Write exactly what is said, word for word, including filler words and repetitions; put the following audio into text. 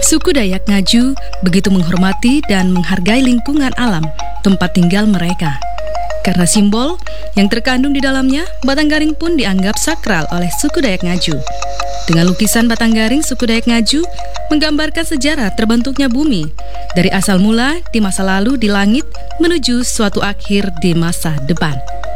Suku Dayak Ngaju begitu menghormati dan menghargai lingkungan alam tempat tinggal mereka. Karena simbol yang terkandung di dalamnya, batang garing pun dianggap sakral oleh suku Dayak Ngaju. Dengan lukisan batang garing, suku Dayak Ngaju menggambarkan sejarah terbentuknya bumi dari asal mula di masa lalu di langit menuju suatu akhir di masa depan.